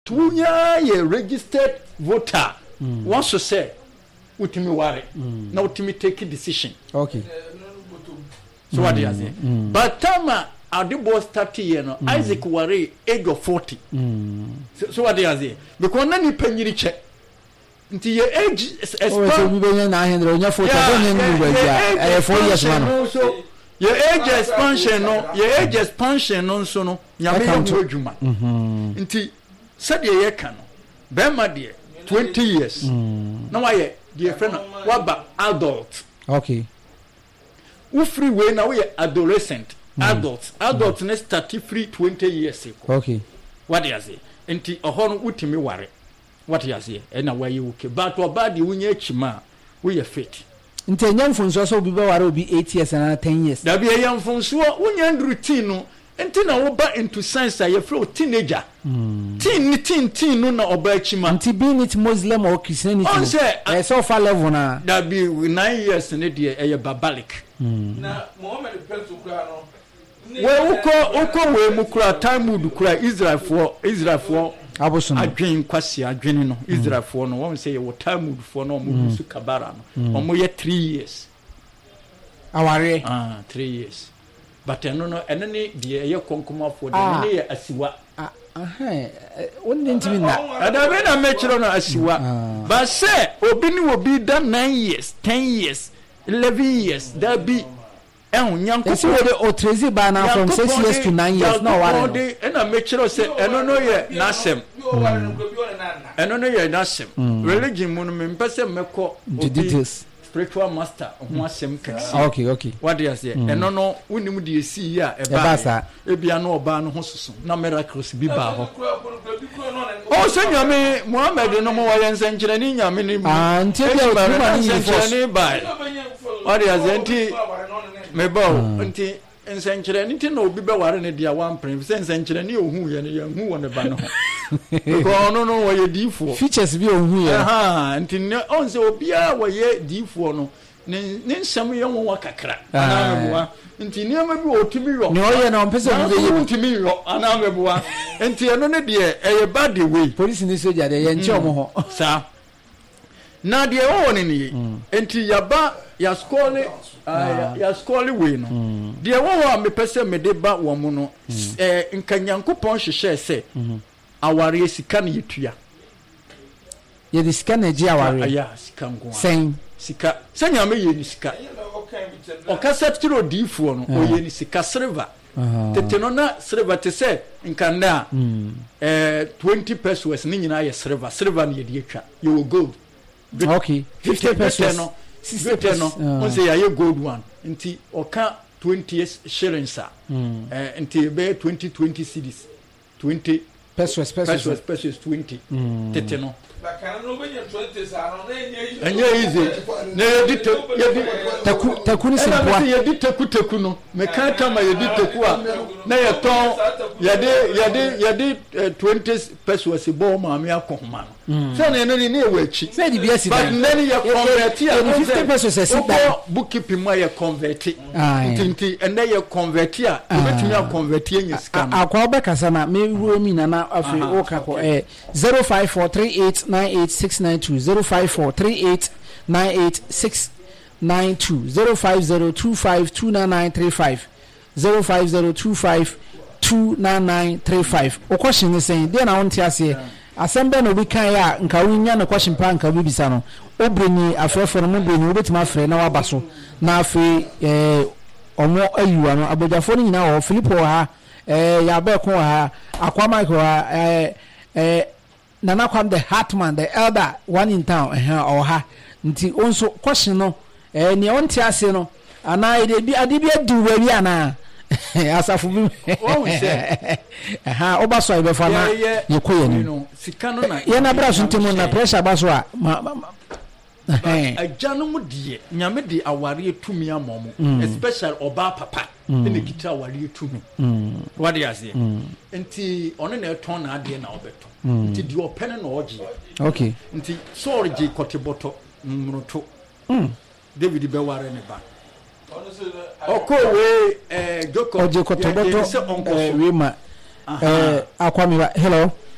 tunya ye registered voter once say utimi ware na utimi take decision. Okay. So what do you say? But tama Adibo start here no Isaac Ware age of 40. So what do you say? Because nani penyiri che. Nti your age expand. So we be na 100 onya 40 4 years man. So your age expansion no so no nyame yo adwuma. Nti said ye ka no be ma de 20 years. Na why the friend waba adult. Okay. Who free way now we adolescent. Adults ne start free 20 years ago. Okay. What do you say? Enti ohono utimi ware. What you say? Na why you okay? But obadi unye chima we fit. Nti enyamfunso so obi be ware obi 8 years and 10 years. Da be enyamfunso unye routine no. Enti na wo ba into science aye flow teenager. Teen no na oba chima. Nti being it Muslim or Christianity. So far level na. Da be 9 years ne de eye barbaric. Na Muhammad Pelto kura no. Uko we mukura Talmud kura Israel for abosun adwen kwase adwen no Israel for no won say you Talmud for no mo su kabara no omo ye 3 years aware 3 years but eno ne de ye konkoma for de ne ye asiwa won ntimi na ada be na mechiro no asiwa but say obi da 9 years 10 years 11 years that be Yes, we the Otrezi by now from 6 years to 9 years. No, what? And I make sure say, I don't know yet, Nasem. I don't know yet, Nasem. Religion, monument, person, meko, details. Spiritual master, Wasem. Okay. What do you say? And no, when you do see ya, a bassa, a piano ban hosus, no miracles be bar. Oh, send me, Mohammed, no more than Saint-Germain, until by. What do you say? Mebo nti ensenkyere nti na obi be ware ne dia one prince ensenkyere ne ohu ye ne hu won ba no ko no wo ye difo features bi ohu ye nti ne on se obi a wo ye difo no ne nsam ye won wakakra ana meboa nti ne ma bi otimi yo ne oye na ompese mu ye otimi yo ana meboa nti eno ne de eye bad way police ni soldier de ye nche omo ho sa na de o ne ni nti yaba ya skole we no de wo me pese me de ba wo mu no nkanyankopon hwehwe se aware sika na yetua ye de sika na gi aware ya sika nko sen sika senya me ye ni sika o cassette tiro difuo no o ye ni sika silver tete no na silver te se nkanda 20 pesos ni nyina ye silver na ye de atwa you gold okay 50 pesos no 60 pesos on say ye gold one nti oka 20 shillings nti be 20 cedis 20 pesos 20 tete no bakana no benya 20 sa no na enye easy na yedi taku ni simpoa yedi taku no me kan kama yedi taku a na ye ton yedi 20 pesos e bo ma me akohoma no so na ni e wachi say di biasi but then you convert ya 50 pesos e sita bookkeeping ma ye convert tinti and then you convert ya betumi a convert enye sika no akwa obekasa na me wuro mi na afi o ka ko 0543898692 0543898692 0502529935 o question is saying dey na won ti ase asembe no bi kan ya nka wunya na question pa nka bi bisa no obreni afrefo no mobreni obetima afre na wabaso na afi omo ayuwa no abojafo ni nyina o Philip ha ya be ko ha akwa Michael ha Nana Kwam the Hartman the elder one in town or ha nti onso question no ne on ti ase no ana ide bi ade bi adu wa wi ana asafu bi o se obaso ibe fa na yekoye ni sika no na ye na bra so ntimo na pressure baso a ajano mu die nyame de aware etumi amomo especially oba papa ene kita aware etumi what dey say nti one na eton na ade na obeto nti di opene na oje okay nti sorry je koteboto mroto David be ware ne ba okowe joko oje koteboto we ma akwami hello